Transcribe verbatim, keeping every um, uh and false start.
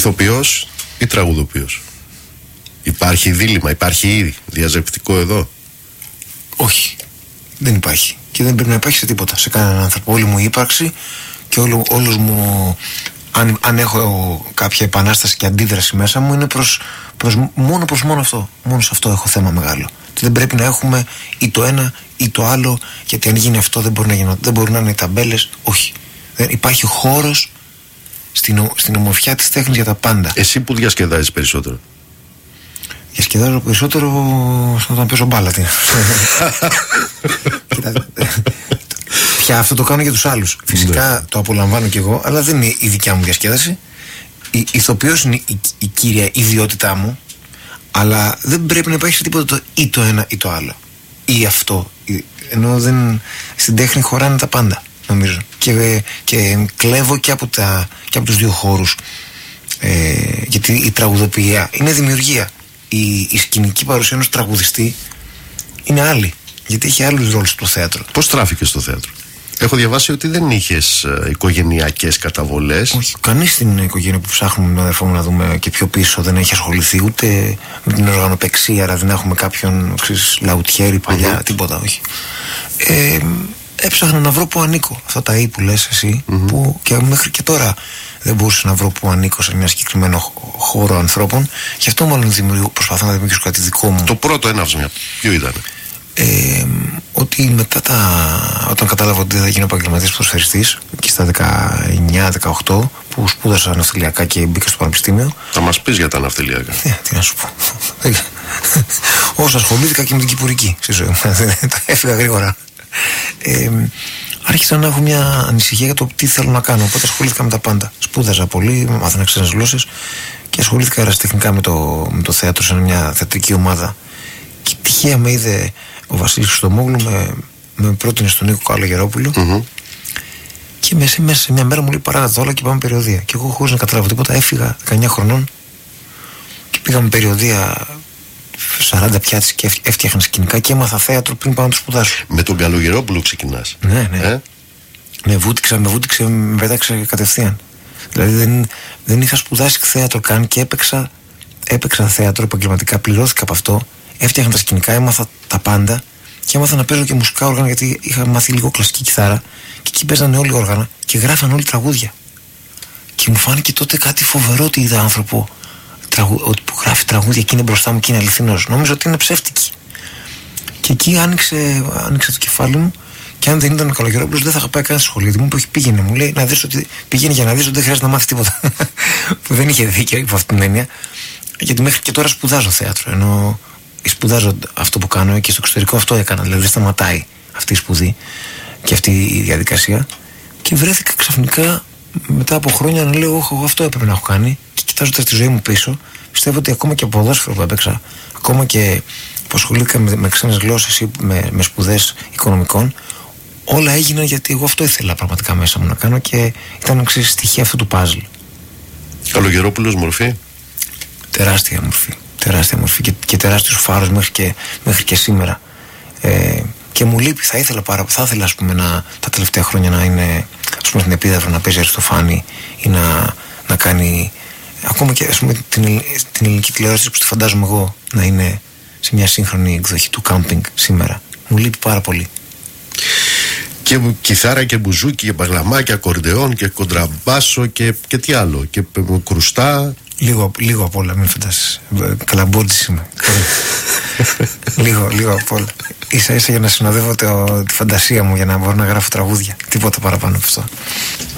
Ηθοποιός ή τραγουδοποιός? Υπάρχει δίλημμα, υπάρχει ήδη διαζευτικό εδώ? Όχι, δεν υπάρχει. Και δεν πρέπει να υπάρχει σε τίποτα, σε κανέναν άνθρωπο. Όλη μου η ύπαρξη και όλο, όλος μου, αν, αν έχω κάποια επανάσταση και αντίδραση μέσα μου, είναι προς, προς, μόνο προς μόνο αυτό. Μόνο σε αυτό έχω θέμα μεγάλο. Και δεν πρέπει να έχουμε ή το ένα ή το άλλο, γιατί αν γίνει αυτό δεν μπορεί να γίνει, δεν μπορεί να είναι οι ταμπέλες. Όχι. Δεν υπάρχει χώρος στην, στην ομορφιά της τέχνης για τα πάντα. Εσύ που διασκεδάζεις περισσότερο? Διασκεδάζω περισσότερο όταν παίζω μπάλα. Πια αυτό το κάνω για τους άλλους. Φυσικά ναι, το απολαμβάνω κι εγώ, αλλά δεν είναι η δικιά μου διασκέδαση. Η ηθοποιός είναι η, η κύρια ιδιότητά μου, αλλά δεν πρέπει να υπάρχει τίποτα το ή το ένα ή το άλλο. Ή αυτό. Ενώ δεν, στην τέχνη χωράνε τα πάντα, νομίζω. Και, και κλέβω και από, τα, και από τους δύο χώρους. Ε, γιατί η τραγουδοποιία είναι δημιουργία. Η, η σκηνική παρουσία ενός τραγουδιστή είναι άλλη, γιατί έχει άλλους ρόλους στο θέατρο. Πώς τράφηκες στο θέατρο? Έχω διαβάσει ότι δεν είχες ε, οικογενειακές καταβολές. Όχι, κανείς στην οικογένεια που ψάχνουμε με τον αδερφό μου να δούμε και πιο πίσω δεν έχει ασχοληθεί ούτε με την οργανοπαιξία, αλλά δεν έχουμε κάποιον ξέρεις, λαουτιέρι παλιά, mm-hmm. τίποτα, όχι. Ε, έψαχνα να βρω που ανήκω. Αυτά τα ή που λες εσύ, mm-hmm. που και μέχρι και τώρα δεν μπορούσα να βρω που ανήκω σε ένα συγκεκριμένο χώρο ανθρώπων. Γι' αυτό μάλλον δημιουργώ, προσπαθώ να δημιουργήσω κάτι δικό μου. Το πρώτο έναυσμα ποιο ήταν? Ε, ότι μετά τα, όταν κατάλαβα ότι δεν θα γίνω επαγγελματίας ποδοσφαιριστής, και στα δεκαεννιά δεκαοκτώ που σπούδασα ναυτιλιακά και μπήκα στο πανεπιστήμιο. Θα μας πεις για τα ναυτιλιακά? Ε, τι να σου πω. Όσο ασχολήθηκα και με την κυπουρική στη ζωή μου, έφυγα γρήγορα. Ε, άρχισα να έχω μια ανησυχία για το τι θέλω να κάνω. Οπότε ασχολήθηκα με τα πάντα. Σπούδαζα πολύ, μάθαινα ξένες γλώσσες και ασχολήθηκα ερασιτεχνικά με το, με το θέατρο σε μια θεατρική ομάδα. Και τυχαία με είδε ο Βασίλης Χριστομόγλου, με, με πρότεινε στον Νίκο Καλογερόπουλο. Mm-hmm. Και μέσα, μέσα σε μια μέρα μου λέει παράγατε όλα και πάμε περιοδεία. Και εγώ χωρίς να καταλάβω τίποτα έφυγα δεκαεννιά χρονών και πήγαμε περιοδεία σαράντα πιάτες και έφτιαχνα σκηνικά και έμαθα θέατρο πριν πάω να το σπουδάσω. Με τον Καλογερόπουλο ξεκινάς? Ναι, ναι. Ε? Με βούτυξα, με βούτυξε, με πέταξε κατευθείαν. Δηλαδή δεν, δεν είχα σπουδάσει θέατρο καν και έπαιξα, έπαιξα θέατρο επαγγελματικά, πληρώθηκα από αυτό. Έφτιαχνα τα σκηνικά, έμαθα τα πάντα και έμαθα να παίζω και μουσικά όργανα γιατί είχα μάθει λίγο κλασική κιθάρα και εκεί παίζανε όλοι όργανα και γράφαν όλοι τραγούδια. Και μου φάνηκε τότε κάτι φοβερό ότι είδα άνθρωπο τραγου... που γράφει τραγούδια και είναι μπροστά μου και είναι αληθινός. Νόμιζα ότι είναι ψεύτικη. Και εκεί άνοιξε, άνοιξε το κεφάλι μου και αν δεν ήταν ο Καλογερόπουλος δεν θα είχα πάει καν στη σχολή. Γιατί μου είπε: πήγαινε, μου λέει, να δεις ότι πήγαινε για να δεις ότι δεν χρειάζεται να μάθει τίποτα. Που δεν είχε δίκιο υπό αυτήν την έννοια. Γιατί μέχρι και τώρα σπουδάζω θέατρο. Ενώ σπουδάζω αυτό που κάνω και στο εξωτερικό αυτό έκανα. Δηλαδή δεν σταματάει αυτή η σπουδή και αυτή η διαδικασία. Και βρέθηκα ξαφνικά μετά από χρόνια να λέω: όχι, εγώ αυτό έπρεπε να έχω κάνει. Και κοιτάζοντας τη ζωή μου πίσω, πιστεύω ότι ακόμα και από ποδόσφαιρο που έπαιξα, ακόμα και που ασχολήθηκα με, με ξένες γλώσσες ή με, με σπουδές οικονομικών, όλα έγιναν γιατί εγώ αυτό ήθελα πραγματικά μέσα μου να κάνω και ήταν ξέρεις, στοιχεία αυτού του παζλ. Καλογερόπουλος μορφή? Τεράστια μορφή. Τεράστια μορφή και, και τεράστιος φάρος μέχρι και, μέχρι και σήμερα. Ε, και μου λείπει, θα ήθελα πάρα θα ήθελα ας πούμε, να, τα τελευταία χρόνια να είναι ας πούμε, στην Επίδαυρο να παίζει Αριστοφάνη ή να, να κάνει ακόμα και ας πούμε, την, την ελληνική τηλεόραση που τη φαντάζομαι εγώ να είναι σε μια σύγχρονη εκδοχή του κάμπινγκ σήμερα. Μου λείπει πάρα πολύ. Και κιθάρα και μπουζούκι και μπαγλαμά και ακορντεόν και κοντραμπάσο και, και τι άλλο και κρουστά. Λίγο, λίγο απ' όλα, μην φαντάσεις. Καλαμπόντης είμαι. λίγο, λίγο απ' όλα. Ίσα ίσα για να συνοδεύω το, τη φαντασία μου, για να μπορώ να γράφω τραγούδια. Τίποτα παραπάνω από αυτό.